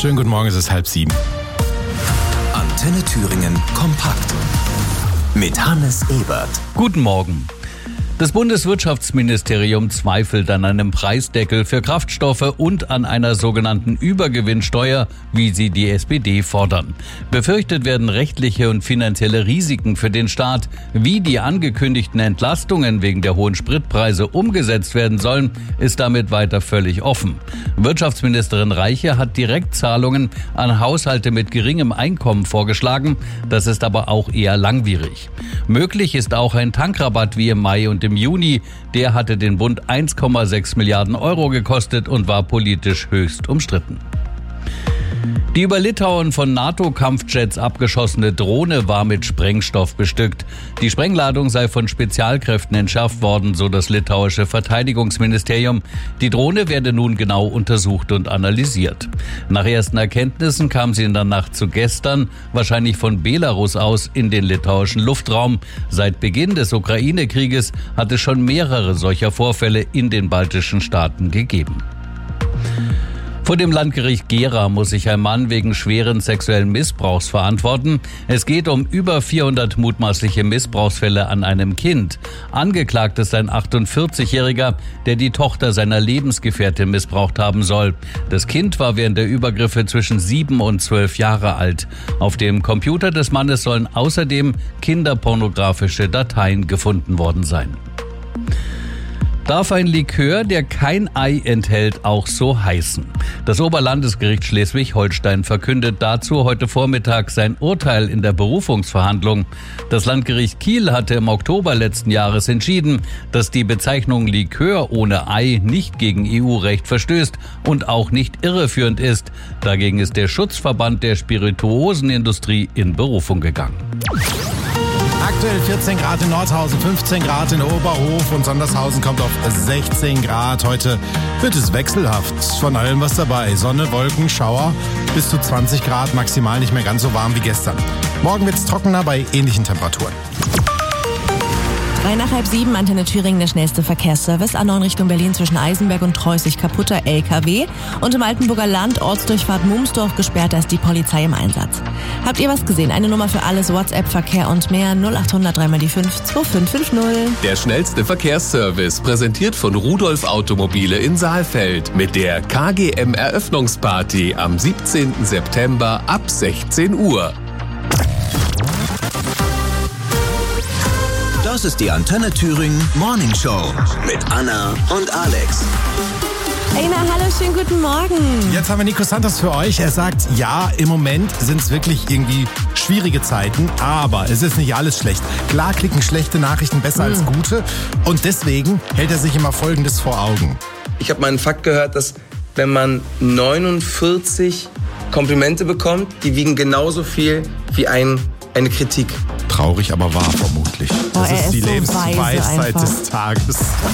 Schönen guten Morgen, es ist 6:30. Antenne Thüringen kompakt mit Hannes Ebert. Guten Morgen. Das Bundeswirtschaftsministerium zweifelt an einem Preisdeckel für Kraftstoffe und an einer sogenannten Übergewinnsteuer, wie sie die SPD fordern. Befürchtet werden rechtliche und finanzielle Risiken für den Staat. Wie die angekündigten Entlastungen wegen der hohen Spritpreise umgesetzt werden sollen, ist damit weiter völlig offen. Wirtschaftsministerin Reiche hat Direktzahlungen an Haushalte mit geringem Einkommen vorgeschlagen. Das ist aber auch eher langwierig. Möglich ist auch ein Tankrabatt wie im Mai und im Juni. Der hatte den Bund 1,6 Milliarden Euro gekostet und war politisch höchst umstritten. Die über Litauen von NATO-Kampfjets abgeschossene Drohne war mit Sprengstoff bestückt. Die Sprengladung sei von Spezialkräften entschärft worden, so das litauische Verteidigungsministerium. Die Drohne werde nun genau untersucht und analysiert. Nach ersten Erkenntnissen kam sie in der Nacht zu gestern, wahrscheinlich von Belarus aus, in den litauischen Luftraum. Seit Beginn des Ukraine-Krieges hat es schon mehrere solcher Vorfälle in den baltischen Staaten gegeben. Vor dem Landgericht Gera muss sich ein Mann wegen schweren sexuellen Missbrauchs verantworten. Es geht um über 400 mutmaßliche Missbrauchsfälle an einem Kind. Angeklagt ist ein 48-Jähriger, der die Tochter seiner Lebensgefährtin missbraucht haben soll. Das Kind war während der Übergriffe zwischen 7 und 12 Jahre alt. Auf dem Computer des Mannes sollen außerdem kinderpornografische Dateien gefunden worden sein. Darf ein Likör, der kein Ei enthält, auch so heißen? Das Oberlandesgericht Schleswig-Holstein verkündet dazu heute Vormittag sein Urteil in der Berufungsverhandlung. Das Landgericht Kiel hatte im Oktober letzten Jahres entschieden, dass die Bezeichnung Likör ohne Ei nicht gegen EU-Recht verstößt und auch nicht irreführend ist. Dagegen ist der Schutzverband der Spirituosenindustrie in Berufung gegangen. Aktuell 14 Grad in Nordhausen, 15 Grad in Oberhof und Sondershausen kommt auf 16 Grad. Heute wird es wechselhaft, von allem was dabei. Sonne, Wolken, Schauer, bis zu 20 Grad, maximal nicht mehr ganz so warm wie gestern. Morgen wird es trockener bei ähnlichen Temperaturen. 3 nach halb 7, Antenne Thüringen, der schnellste Verkehrsservice. A9 Richtung Berlin zwischen Eisenberg und Treusig kaputter LKW. Und im Altenburger Land, Ortsdurchfahrt Mumsdorf gesperrt, da ist die Polizei im Einsatz. Habt ihr was gesehen? Eine Nummer für alles, WhatsApp-Verkehr und mehr. 0800 3 mal die 5 2550. Der schnellste Verkehrsservice, präsentiert von Rudolf Automobile in Saalfeld. Mit der KGM-Eröffnungsparty am 17. September ab 16 Uhr. Das ist die Antenne Thüringen Morning Show mit Anna und Alex. Ina, hallo, schönen guten Morgen. Jetzt haben wir Nico Santos für euch. Er sagt, ja, im Moment sind es wirklich irgendwie schwierige Zeiten, aber es ist nicht alles schlecht. Klar klicken schlechte Nachrichten besser als gute und deswegen hält er sich immer Folgendes vor Augen. Ich habe mal einen Fakt gehört, dass wenn man 49 Komplimente bekommt, die wiegen genauso viel wie eine Kritik. Traurig, aber wahr vermutlich. Das ist die Lebensweisheit des Tages.